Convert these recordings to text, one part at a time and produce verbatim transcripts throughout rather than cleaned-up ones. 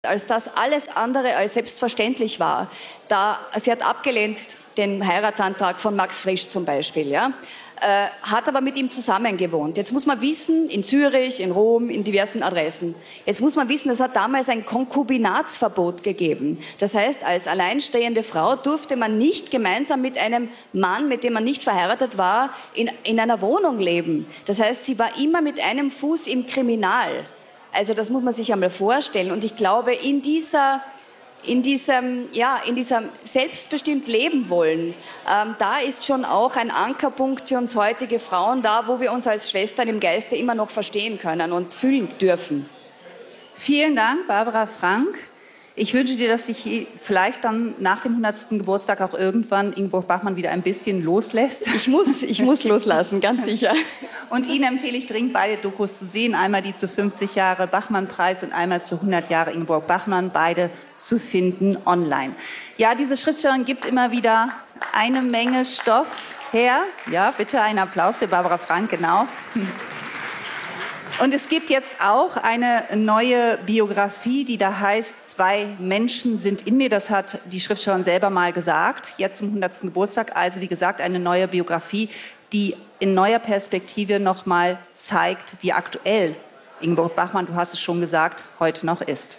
Als das alles andere als selbstverständlich war, da, sie hat abgelehnt den Heiratsantrag von Max Frisch zum Beispiel, ja, äh, hat aber mit ihm zusammengewohnt. Jetzt muss man wissen, in Zürich, in Rom, in diversen Adressen, jetzt muss man wissen, es hat damals ein Konkubinatsverbot gegeben. Das heißt, als alleinstehende Frau durfte man nicht gemeinsam mit einem Mann, mit dem man nicht verheiratet war, in, in einer Wohnung leben. Das heißt, sie war immer mit einem Fuß im Kriminal. Also das muss man sich einmal vorstellen. Und ich glaube, in dieser, in diesem, ja, in diesem selbstbestimmt leben wollen, ähm, da ist schon auch ein Ankerpunkt für uns heutige Frauen da, wo wir uns als Schwestern im Geiste immer noch verstehen können und fühlen dürfen. Vielen Dank, Barbara Frank. Ich wünsche dir, dass sich vielleicht dann nach dem hundertsten Geburtstag auch irgendwann Ingeborg Bachmann wieder ein bisschen loslässt. Ich muss, ich muss loslassen, ganz sicher. Und Ihnen empfehle ich dringend, beide Dokus zu sehen. Einmal die zu fünfzig Jahre Bachmann-Preis und einmal zu hundert Jahre Ingeborg Bachmann. Beide zu finden online. Ja, diese Schriftstellerin gibt immer wieder eine Menge Stoff her. Ja, bitte einen Applaus für Barbara Frank, genau. Und es gibt jetzt auch eine neue Biografie, die da heißt, zwei Menschen sind in mir. Das hat die Schriftstellerin selber mal gesagt, jetzt zum hundertsten Geburtstag. Also wie gesagt, eine neue Biografie, die in neuer Perspektive nochmal zeigt, wie aktuell Ingeborg Bachmann, du hast es schon gesagt, heute noch ist.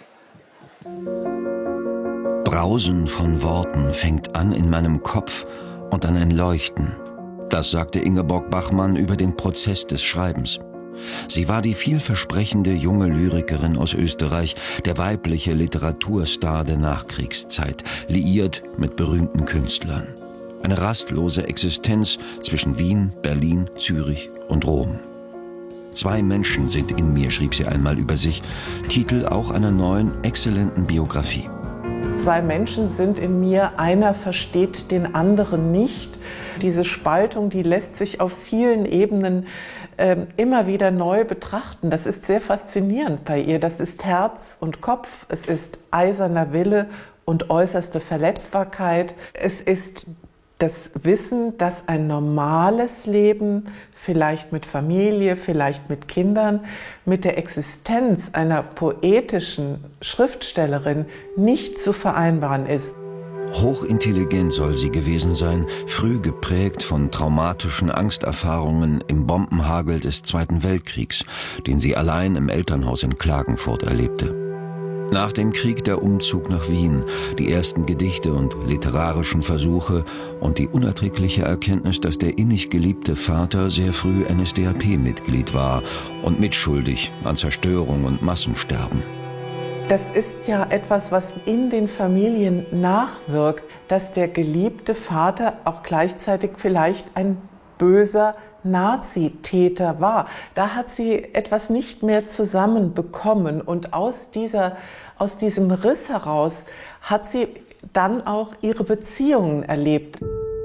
Brausen von Worten fängt an in meinem Kopf und dann ein Leuchten. Das sagte Ingeborg Bachmann über den Prozess des Schreibens. Sie war die vielversprechende junge Lyrikerin aus Österreich, der weibliche Literaturstar der Nachkriegszeit, liiert mit berühmten Künstlern. Eine rastlose Existenz zwischen Wien, Berlin, Zürich und Rom. Zwei Menschen sind in mir, schrieb sie einmal über sich, Titel auch einer neuen, exzellenten Biografie. Zwei Menschen sind in mir, einer versteht den anderen nicht. Diese Spaltung, die lässt sich auf vielen Ebenen äh, immer wieder neu betrachten. Das ist sehr faszinierend bei ihr. Das ist Herz und Kopf, es ist eiserner Wille und äußerste Verletzbarkeit. Es ist das Wissen, dass ein normales Leben, vielleicht mit Familie, vielleicht mit Kindern, mit der Existenz einer poetischen Schriftstellerin nicht zu vereinbaren ist. Hochintelligent soll sie gewesen sein, früh geprägt von traumatischen Angsterfahrungen im Bombenhagel des Zweiten Weltkriegs, den sie allein im Elternhaus in Klagenfurt erlebte. Nach dem Krieg der Umzug nach Wien, die ersten Gedichte und literarischen Versuche und die unerträgliche Erkenntnis, dass der innig geliebte Vater sehr früh N S D A P-Mitglied war und mitschuldig an Zerstörung und Massensterben. Das ist ja etwas, was in den Familien nachwirkt, dass der geliebte Vater auch gleichzeitig vielleicht ein böser Nazitäter war. Da hat sie etwas nicht mehr zusammenbekommen und aus dieser, aus diesem Riss heraus hat sie dann auch ihre Beziehungen erlebt.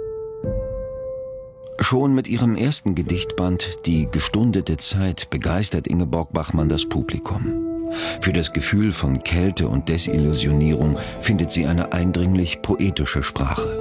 Schon mit ihrem ersten Gedichtband »Die gestundete Zeit« begeistert Ingeborg Bachmann das Publikum. Für das Gefühl von Kälte und Desillusionierung findet sie eine eindringlich poetische Sprache.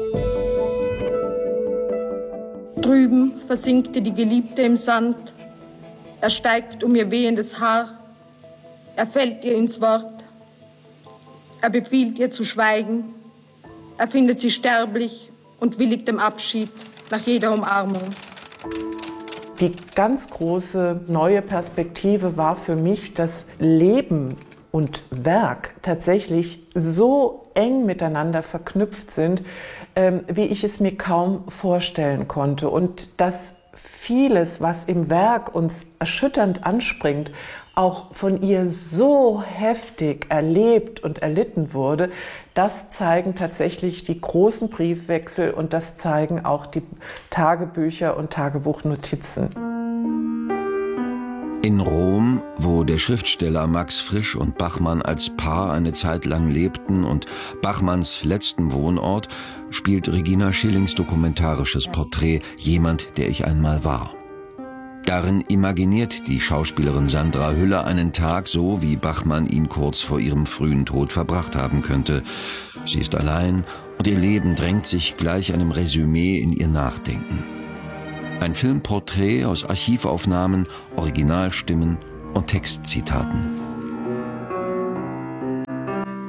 Drüben versinkte die Geliebte im Sand. Er steigt um ihr wehendes Haar. Er fällt ihr ins Wort. Er befiehlt ihr zu schweigen. Er findet sie sterblich und willigt dem Abschied nach jeder Umarmung. Die ganz große neue Perspektive war für mich, dass Leben und Werk tatsächlich so eng miteinander verknüpft sind, ähm, wie ich es mir kaum vorstellen konnte. Und dass vieles, was im Werk uns erschütternd anspringt, auch von ihr so heftig erlebt und erlitten wurde, das zeigen tatsächlich die großen Briefwechsel und das zeigen auch die Tagebücher und Tagebuchnotizen. In Rom, wo der Schriftsteller Max Frisch und Bachmann als Paar eine Zeit lang lebten und Bachmanns letzten Wohnort, spielt Regina Schillings dokumentarisches Porträt »Jemand, der ich einmal war«. Darin imaginiert die Schauspielerin Sandra Hüller einen Tag so, wie Bachmann ihn kurz vor ihrem frühen Tod verbracht haben könnte. Sie ist allein und ihr Leben drängt sich gleich einem Resümee in ihr Nachdenken. Ein Filmporträt aus Archivaufnahmen, Originalstimmen und Textzitaten.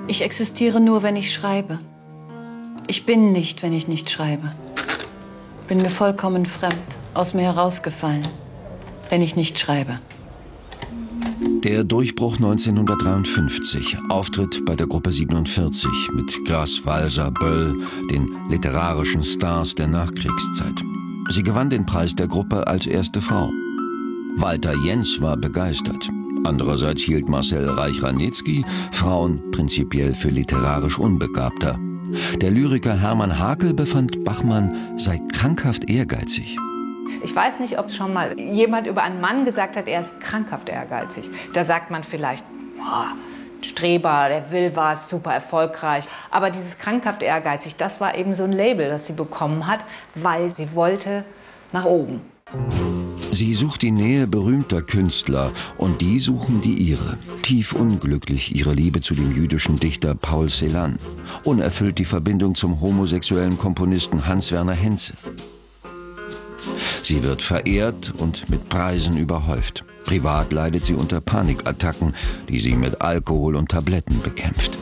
Ich existiere nur, wenn ich schreibe. Ich bin nicht, wenn ich nicht schreibe. Bin mir vollkommen fremd, aus mir herausgefallen, wenn ich nicht schreibe. Der Durchbruch neunzehnhundertdreiundfünfzig, Auftritt bei der Gruppe siebenundvierzig mit Grass, Walser, Böll, den literarischen Stars der Nachkriegszeit. Sie gewann den Preis der Gruppe als erste Frau. Walter Jens war begeistert. Andererseits hielt Marcel Reich-Ranitzky Frauen prinzipiell für literarisch unbegabter. Der Lyriker Hermann Hakel befand, Bachmann sei krankhaft ehrgeizig. Ich weiß nicht, ob schon mal jemand über einen Mann gesagt hat, er ist krankhaft ehrgeizig. Da sagt man vielleicht, boah, Streber, der will was, super erfolgreich. Aber dieses krankhaft ehrgeizig, das war eben so ein Label, das sie bekommen hat, weil sie wollte nach oben. Sie sucht die Nähe berühmter Künstler und die suchen die ihre. Tief unglücklich ihre Liebe zu dem jüdischen Dichter Paul Celan. Unerfüllt die Verbindung zum homosexuellen Komponisten Hans-Werner Henze. Sie wird verehrt und mit Preisen überhäuft. Privat leidet sie unter Panikattacken, die sie mit Alkohol und Tabletten bekämpft.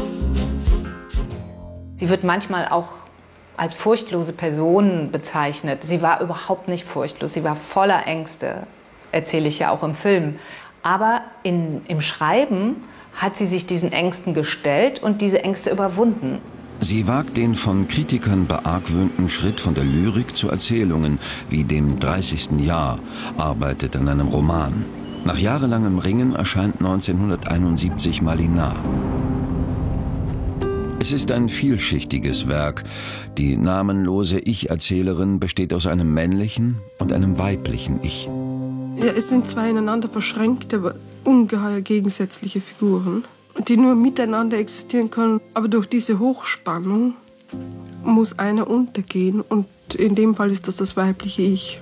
Sie wird manchmal auch als furchtlose Person bezeichnet. Sie war überhaupt nicht furchtlos, sie war voller Ängste, erzähle ich ja auch im Film. Aber in, im Schreiben hat sie sich diesen Ängsten gestellt und diese Ängste überwunden. Sie wagt den von Kritikern beargwöhnten Schritt von der Lyrik zu Erzählungen, wie dem dreißigsten Jahr, arbeitet an einem Roman. Nach jahrelangem Ringen erscheint neunzehnhunderteinundsiebzig Malinar. Es ist ein vielschichtiges Werk. Die namenlose Ich-Erzählerin besteht aus einem männlichen und einem weiblichen Ich. Ja, es sind zwei ineinander verschränkte, aber ungeheuer gegensätzliche Figuren, die nur miteinander existieren können. Aber durch diese Hochspannung muss einer untergehen und in dem Fall ist das das weibliche Ich.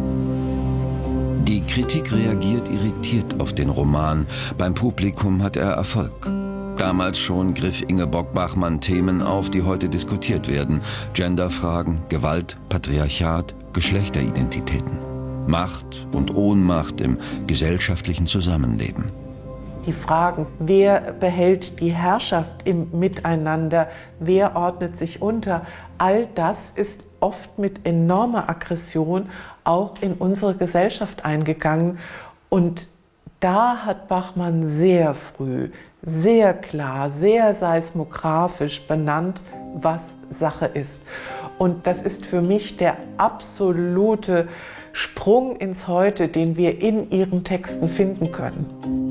Die Kritik reagiert irritiert auf den Roman. Beim Publikum hat er Erfolg. Damals schon griff Ingeborg Bachmann Themen auf, die heute diskutiert werden. Genderfragen, Gewalt, Patriarchat, Geschlechteridentitäten. Macht und Ohnmacht im gesellschaftlichen Zusammenleben. Die Fragen, wer behält die Herrschaft im Miteinander, wer ordnet sich unter, all das ist oft mit enormer Aggression auch in unsere Gesellschaft eingegangen. Und da hat Bachmann sehr früh, sehr klar, sehr seismografisch benannt, was Sache ist. Und das ist für mich der absolute Sprung ins Heute, den wir in ihren Texten finden können.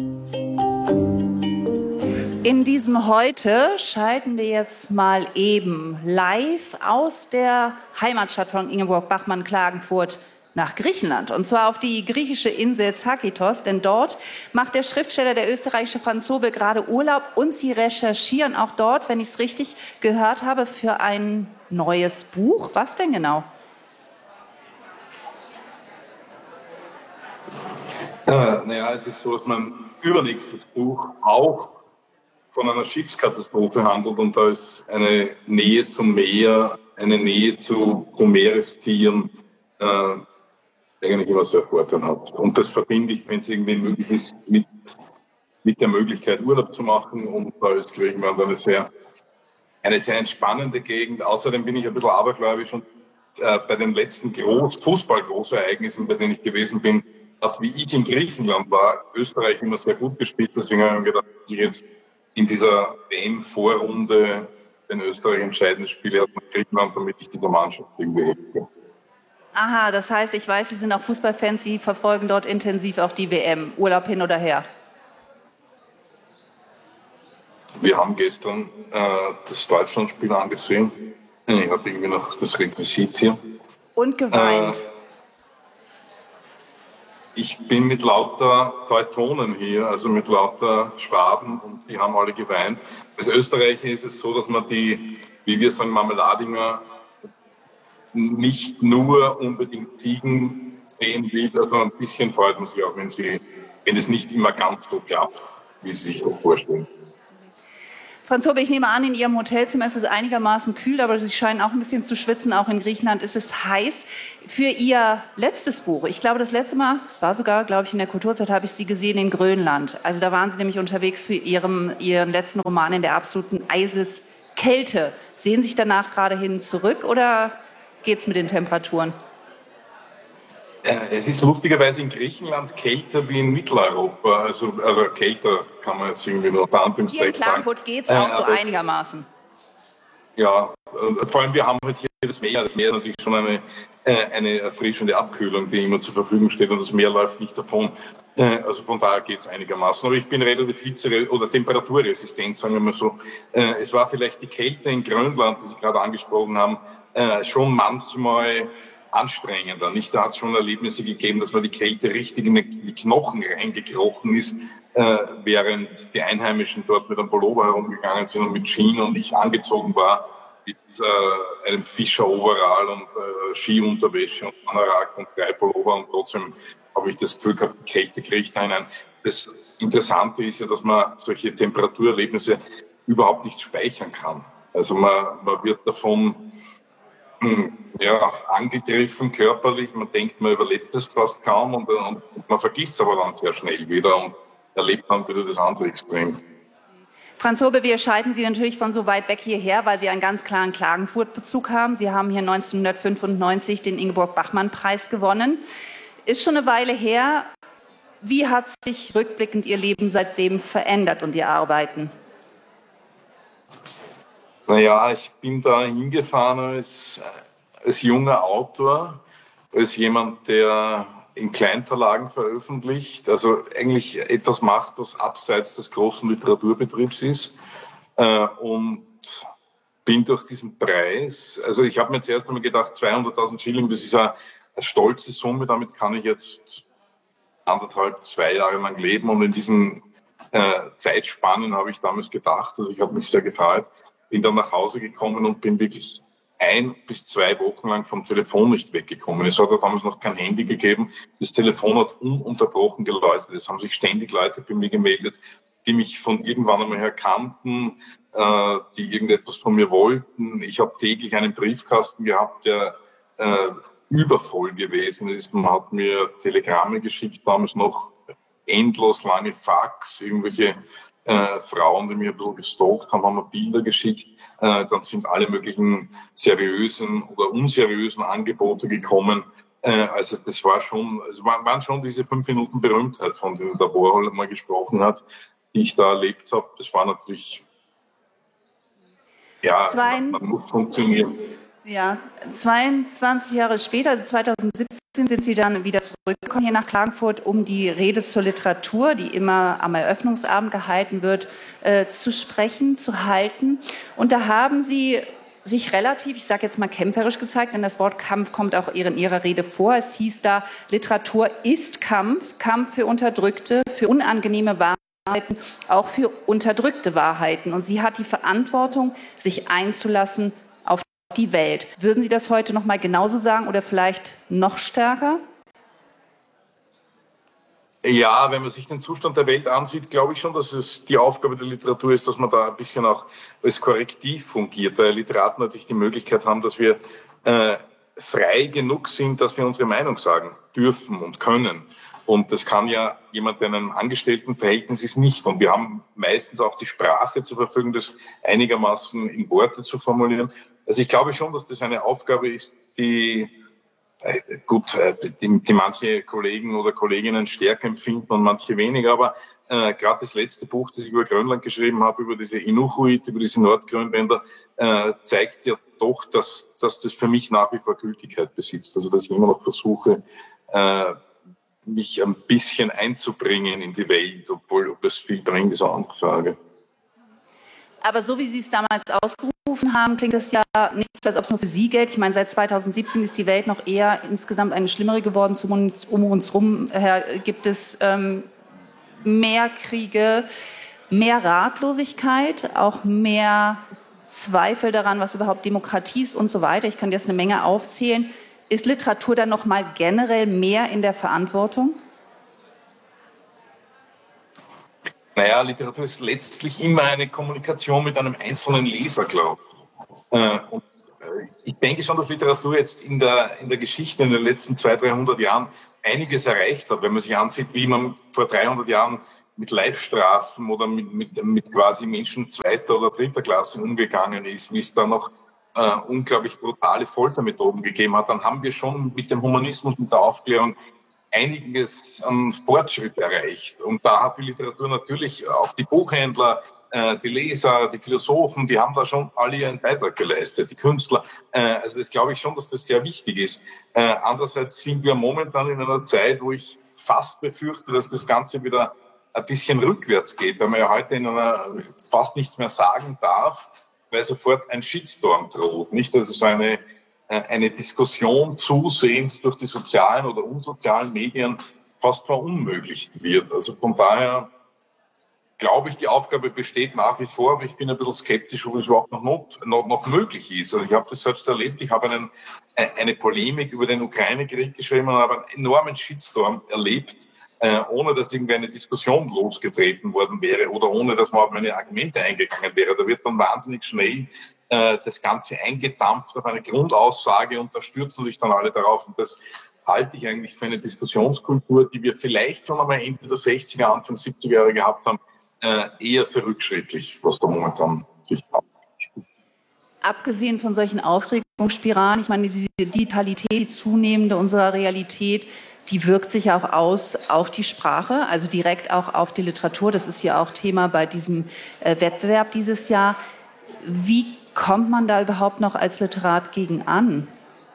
In diesem Heute schalten wir jetzt mal eben live aus der Heimatstadt von Ingeborg Bachmann, Klagenfurt, nach Griechenland. Und zwar auf die griechische Insel Zakynthos, denn dort macht der Schriftsteller, der österreichische Franz Sobel, gerade Urlaub und sie recherchieren auch dort, wenn ich es richtig gehört habe, für ein neues Buch. Was denn genau? Ja, naja, es ist so, dass mein übernächstes Buch auch von einer Schiffskatastrophe handelt und da ist eine Nähe zum Meer, eine Nähe zu Meerestieren, äh, eigentlich immer sehr vorteilhaft. Und das verbinde ich, wenn es irgendwie möglich ist, mit, mit der Möglichkeit, Urlaub zu machen. Und da ist Griechenland eine sehr, eine sehr entspannende Gegend. Außerdem bin ich ein bisschen abergläubisch und äh, bei den letzten Groß Fußball-Großereignissen, bei denen ich gewesen bin, hat, wie ich in Griechenland war, Österreich immer sehr gut gespielt. Deswegen habe ich mir gedacht, dass ich jetzt in dieser W M-Vorrunde den Österreich entscheidenden Spiele hat mit Griechenland, damit ich dieser Mannschaft irgendwie helfe. Aha, das heißt, ich weiß, Sie sind auch Fußballfans, Sie verfolgen dort intensiv auch die W M. Urlaub hin oder her? Wir haben gestern äh, das Deutschlandspiel angesehen. Ich habe irgendwie noch das Requisit hier. Und geweint. Äh, ich bin mit lauter Teutonen hier, also mit lauter Schwaben und die haben alle geweint. Als Österreicher ist es so, dass man die, wie wir sagen, Marmeladinger nicht nur unbedingt Ziegen sehen will, also ein bisschen freut man sich auch, wenn, sie, wenn es nicht immer ganz so klappt, wie sie sich das vorstellen. Franz Hobe, ich nehme an, in Ihrem Hotelzimmer ist es einigermaßen kühl, aber Sie scheinen auch ein bisschen zu schwitzen. Auch in Griechenland ist es heiß. Für Ihr letztes Buch, ich glaube, das letzte Mal, es war sogar, glaube ich, in der Kulturzeit, habe ich Sie gesehen in Grönland. Also da waren Sie nämlich unterwegs für Ihrem, Ihren letzten Roman in der absoluten Eiseskälte. Sehen Sie sich danach gerade hin zurück oder geht es mit den Temperaturen? Es ist lustigerweise in Griechenland kälter wie in Mitteleuropa. Also, also kälter kann man jetzt irgendwie nur unter Anführungszeichen sagen. Hier in Klagenfurt geht es auch äh, so einigermaßen. Ja, vor allem wir haben halt hier das Meer. Das Meer ist natürlich schon eine, eine erfrischende Abkühlung, die immer zur Verfügung steht und das Meer läuft nicht davon. Also von daher geht es einigermaßen. Aber ich bin relativ hitze- oder temperaturresistent, sagen wir mal so. Es war vielleicht die Kälte in Grönland, die Sie gerade angesprochen haben, schon manchmal anstrengender. Nicht, da hat es schon Erlebnisse gegeben, dass man die Kälte richtig in die Knochen reingekrochen ist, äh, während die Einheimischen dort mit einem Pullover herumgegangen sind und mit Jeans und ich angezogen war mit äh, einem Fischer-Overall und äh, Skiunterwäsche und Anorak und drei Pullover und trotzdem habe ich das Gefühl gehabt, die Kälte kriegt einen. Das Interessante ist ja, dass man solche Temperaturerlebnisse überhaupt nicht speichern kann. Also man, man wird davon ja, angegriffen körperlich, man denkt, man überlebt das fast kaum und, und man vergisst es aber dann sehr schnell wieder und erlebt dann wieder das andere Extrem. Franz Hobe, wir scheiden Sie natürlich von so weit weg hierher, weil Sie einen ganz klaren Klagenfurt-Bezug haben. Sie haben hier neunzehnhundertfünfundneunzig den Ingeborg-Bachmann-Preis gewonnen. Ist schon eine Weile her. Wie hat sich rückblickend Ihr Leben seitdem verändert und Ihr Arbeiten? Naja, ich bin da hingefahren als, als junger Autor, als jemand, der in Kleinverlagen veröffentlicht, also eigentlich etwas macht, was abseits des großen Literaturbetriebs ist. Äh, und bin durch diesen Preis, also ich habe mir zuerst einmal gedacht, zweihunderttausend Schilling, das ist eine, eine stolze Summe, damit kann ich jetzt anderthalb, zwei Jahre lang leben. Und in diesen äh, Zeitspannen habe ich damals gedacht, also ich habe mich sehr gefreut, bin dann nach Hause gekommen und bin wirklich ein bis zwei Wochen lang vom Telefon nicht weggekommen. Es hat ja damals noch kein Handy gegeben. Das Telefon hat ununterbrochen geläutet. Es haben sich ständig Leute bei mir gemeldet, die mich von irgendwann einmal her kannten, äh, die irgendetwas von mir wollten. Ich habe täglich einen Briefkasten gehabt, der äh, übervoll gewesen ist. Man hat mir Telegramme geschickt, damals noch endlos lange Fax, irgendwelche Äh, Frauen, die mir ein bisschen gestalkt haben, haben mir Bilder geschickt. Äh, dann sind alle möglichen seriösen oder unseriösen Angebote gekommen. Äh, also das war schon, es waren, waren schon diese fünf Minuten Berühmtheit, von denen der Warhol mal gesprochen hat, die ich da erlebt habe. Das war natürlich, ja, man, man muss funktionieren. Ja, zweiundzwanzig Jahre später, also zweitausendsiebzehn, sind Sie dann wieder zurückgekommen hier nach Klagenfurt, um die Rede zur Literatur, die immer am Eröffnungsabend gehalten wird, äh, zu sprechen, zu halten. Und da haben Sie sich relativ, ich sage jetzt mal kämpferisch gezeigt, denn das Wort Kampf kommt auch in Ihrer Rede vor. Es hieß da, Literatur ist Kampf, Kampf für Unterdrückte, für unangenehme Wahrheiten, auch für unterdrückte Wahrheiten. Und sie hat die Verantwortung, sich einzulassen auf die Welt. Würden Sie das heute noch mal genauso sagen oder vielleicht noch stärker? Ja, wenn man sich den Zustand der Welt ansieht, glaube ich schon, dass es die Aufgabe der Literatur ist, dass man da ein bisschen auch als Korrektiv fungiert, weil Literaten natürlich die Möglichkeit haben, dass wir äh, frei genug sind, dass wir unsere Meinung sagen dürfen und können. Und das kann ja jemand, der in einem Angestelltenverhältnis ist, nicht. Und wir haben meistens auch die Sprache zur Verfügung, das einigermaßen in Worte zu formulieren. Also ich glaube schon, dass das eine Aufgabe ist, die äh, gut, äh, die, die manche Kollegen oder Kolleginnen stärker empfinden und manche weniger. Aber äh, gerade das letzte Buch, das ich über Grönland geschrieben habe, über diese Inuchuit, über diese Nordgrönländer, äh, zeigt ja doch, dass, dass das für mich nach wie vor Gültigkeit besitzt. Also dass ich immer noch versuche, äh, mich ein bisschen einzubringen in die Welt, obwohl ob es viel bringt, ist eine andere Frage. Aber so wie Sie es damals ausgerufen haben, klingt das ja nicht so, als ob es nur für Sie gilt. Ich meine, seit zweitausendsiebzehn ist die Welt noch eher insgesamt eine schlimmere geworden. Um uns herum gibt es ähm, mehr Kriege, mehr Ratlosigkeit, auch mehr Zweifel daran, was überhaupt Demokratie ist und so weiter. Ich kann jetzt eine Menge aufzählen. Ist Literatur dann noch mal generell mehr in der Verantwortung? Naja, Literatur ist letztlich immer eine Kommunikation mit einem einzelnen Leser, glaube ich. Äh, und äh, ich denke schon, dass Literatur jetzt in der, in der Geschichte in den letzten zweihundert, dreihundert Jahren einiges erreicht hat. Wenn man sich ansieht, wie man vor dreihundert Jahren mit Leibstrafen oder mit, mit, mit quasi Menschen zweiter oder dritter Klasse umgegangen ist, wie es da noch äh, unglaublich brutale Foltermethoden gegeben hat, dann haben wir schon mit dem Humanismus, mit der Aufklärung einiges an Fortschritt erreicht. Und da hat die Literatur natürlich, auch die Buchhändler, äh, die Leser, die Philosophen, die haben da schon alle ihren Beitrag geleistet, die Künstler. Äh, also das glaube ich schon, dass das sehr wichtig ist. Äh, andererseits sind wir momentan in einer Zeit, wo ich fast befürchte, dass das Ganze wieder ein bisschen rückwärts geht, weil man ja heute in einer fast nichts mehr sagen darf, weil sofort ein Shitstorm droht. Nicht, dass es eine, eine Diskussion zusehends durch die sozialen oder unsozialen Medien fast verunmöglicht wird. Also von daher glaube ich, die Aufgabe besteht nach wie vor, aber ich bin ein bisschen skeptisch, ob es überhaupt noch, not, noch, noch möglich ist. Also ich habe das selbst erlebt, ich habe einen, eine Polemik über den Ukraine-Krieg geschrieben und habe einen enormen Shitstorm erlebt, Äh, ohne dass irgendwie eine Diskussion losgetreten worden wäre oder ohne, dass man auf meine Argumente eingegangen wäre. Da wird dann wahnsinnig schnell äh, das Ganze eingedampft auf eine Grundaussage und da stürzen sich dann alle darauf. Und das halte ich eigentlich für eine Diskussionskultur, die wir vielleicht schon einmal Ende der sechziger, Anfang siebziger Jahre gehabt haben, äh, eher für rückschrittlich, was da momentan sich abspielt. Abgesehen von solchen Aufregungsspiralen, ich meine, diese Digitalität, die zunehmende unserer Realität, die wirkt sich auch aus auf die Sprache, also direkt auch auf die Literatur. Das ist ja auch Thema bei diesem äh, Wettbewerb dieses Jahr. Wie kommt man da überhaupt noch als Literat gegen an?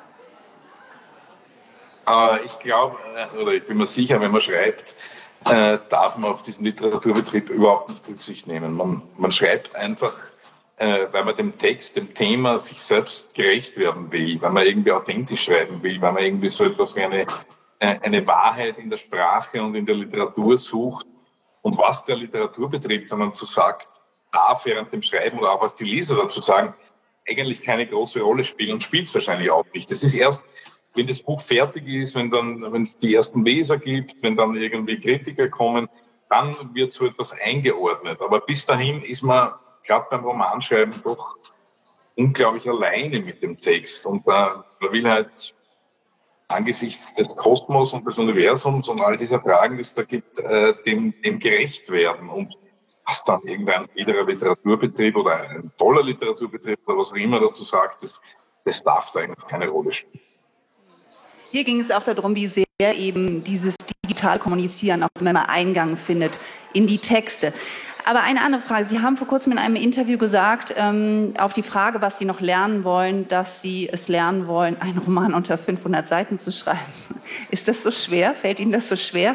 Aber ich glaube, oder ich bin mir sicher, wenn man schreibt, äh, darf man auf diesen Literaturbetrieb überhaupt nicht Rücksicht nehmen. Man, man schreibt einfach, äh, weil man dem Text, dem Thema sich selbst gerecht werden will, weil man irgendwie authentisch schreiben will, weil man irgendwie so etwas wie eine eine Wahrheit in der Sprache und in der Literatur sucht und was der Literaturbetrieb dann dazu sagt, darf während dem Schreiben oder auch was die Leser dazu sagen, eigentlich keine große Rolle spielen und spielt es wahrscheinlich auch nicht. Das ist erst, wenn das Buch fertig ist, wenn dann, wenn es die ersten Leser gibt, wenn dann irgendwie Kritiker kommen, dann wird so etwas eingeordnet. Aber bis dahin ist man gerade beim Romanschreiben doch unglaublich alleine mit dem Text und äh, man will halt angesichts des Kosmos und des Universums und all dieser Fragen, die es da gibt, äh, dem, dem gerecht werden. Und was dann irgendein jeder Literaturbetrieb oder ein toller Literaturbetrieb oder was auch immer dazu sagt, das, das darf da eigentlich keine Rolle spielen. Hier ging es auch darum, wie sehr eben dieses digitale Kommunizieren auch immer mehr Eingang findet in die Texte. Aber eine andere Frage. Sie haben vor kurzem in einem Interview gesagt, ähm, auf die Frage, was Sie noch lernen wollen, dass Sie es lernen wollen, einen Roman unter fünfhundert Seiten zu schreiben. Ist das so schwer? Fällt Ihnen das so schwer?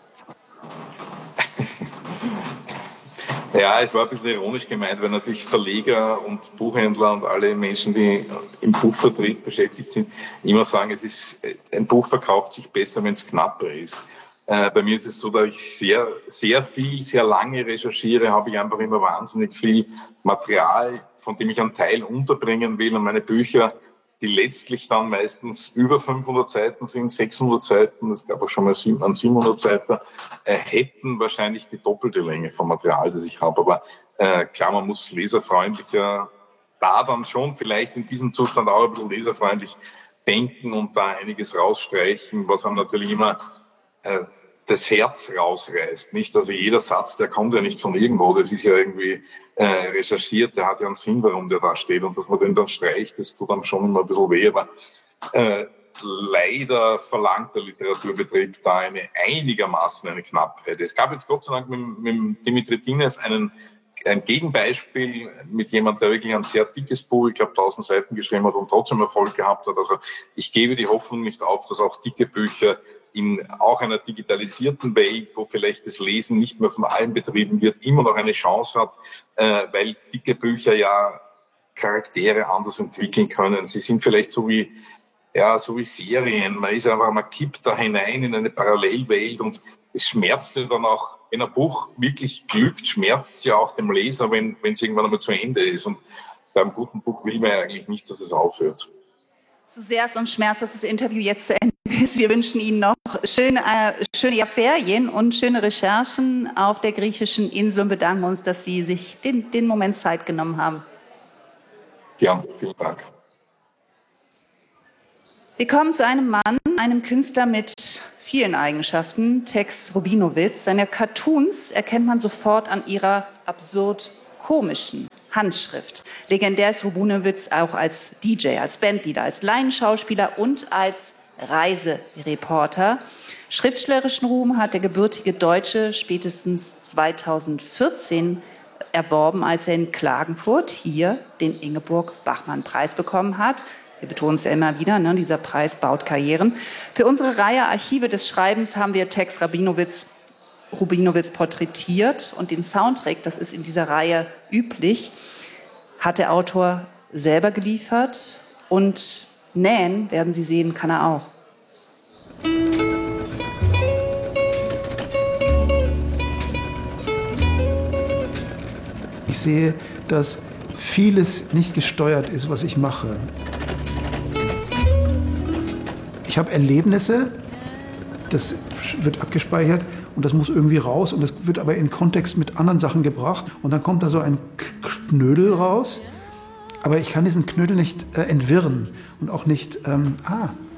Ja, es war ein bisschen ironisch gemeint, weil natürlich Verleger und Buchhändler und alle Menschen, die im Buchvertrieb beschäftigt sind, immer sagen, es ist, ein Buch verkauft sich besser, wenn es knapper ist. Äh, bei mir ist es so, dass ich sehr, sehr viel, sehr lange recherchiere, habe ich einfach immer wahnsinnig viel Material, von dem ich einen Teil unterbringen will. Und meine Bücher, die letztlich dann meistens über fünfhundert Seiten sind, sechshundert Seiten, es gab auch schon mal einen siebenhundert Seiten, äh, hätten wahrscheinlich die doppelte Länge vom Material, das ich habe. Aber äh, klar, man muss leserfreundlicher, da dann schon vielleicht in diesem Zustand auch ein bisschen leserfreundlich denken und da einiges rausstreichen, was einem natürlich immer äh, das Herz rausreißt, nicht? Also jeder Satz, der kommt ja nicht von irgendwo, das ist ja irgendwie äh, recherchiert, der hat ja einen Sinn, warum der da steht und dass man den dann streicht, das tut dann schon immer ein bisschen weh, aber äh, leider verlangt der Literaturbetrieb da eine einigermaßen eine Knappheit. Es gab jetzt Gott sei Dank mit, mit Dimitri Dinev einen ein Gegenbeispiel mit jemand, der wirklich ein sehr dickes Buch, ich glaube tausend Seiten geschrieben hat und trotzdem Erfolg gehabt hat. Also ich gebe die Hoffnung nicht auf, dass auch dicke Bücher in auch einer digitalisierten Welt, wo vielleicht das Lesen nicht mehr von allen betrieben wird, immer noch eine Chance hat, äh, weil dicke Bücher ja Charaktere anders entwickeln können. Sie sind vielleicht so wie, ja, so wie Serien. Man ist einfach, man kippt da hinein in eine Parallelwelt und es schmerzt ja dann auch, wenn ein Buch wirklich glückt, schmerzt es ja auch dem Leser, wenn wenn es irgendwann einmal zu Ende ist. Und beim guten Buch will man ja eigentlich nicht, dass es aufhört. So sehr es uns schmerzt, dass das Interview jetzt zu Ende ist. Wir wünschen Ihnen noch schöne, äh, schöne Ferien und schöne Recherchen auf der griechischen Insel und bedanken uns, dass Sie sich den, den Moment Zeit genommen haben. Ja, vielen Dank. Wir kommen zu einem Mann, einem Künstler mit vielen Eigenschaften, Tex Rubinowitz. Seine Cartoons erkennt man sofort an ihrer absurd komischen Handschrift. Legendär ist Rubinowitz auch als D J, als Bandleader, als Laienschauspieler und als Reisereporter. Schriftstellerischen Ruhm hat der gebürtige Deutsche spätestens zweitausendvierzehn erworben, als er in Klagenfurt hier den Ingeborg-Bachmann-Preis bekommen hat. Wir betonen es ja immer wieder, ne? Dieser Preis baut Karrieren. Für unsere Reihe Archive des Schreibens haben wir Tex Rubinowitz, Rubinowitz porträtiert und den Soundtrack, das ist in dieser Reihe üblich, hat der Autor selber geliefert und nähen, werden Sie sehen, kann er auch. Ich sehe, dass vieles nicht gesteuert ist, was ich mache. Ich habe Erlebnisse, das wird abgespeichert und das muss irgendwie raus und das wird aber in Kontext mit anderen Sachen gebracht und dann kommt da so ein Knödel raus, aber ich kann diesen Knödel nicht äh, entwirren und auch nicht, ähm, ah,